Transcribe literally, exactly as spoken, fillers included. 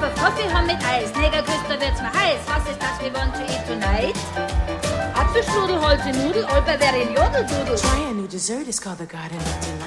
of coffee haben mit Eis. Negerküster wird's mir heiß. Was ist das we want to eat tonight? Apfelstrudel, Holze Nudel, Olperberry, Jodeldudel. Try a new dessert, it's called the Garden of Delight.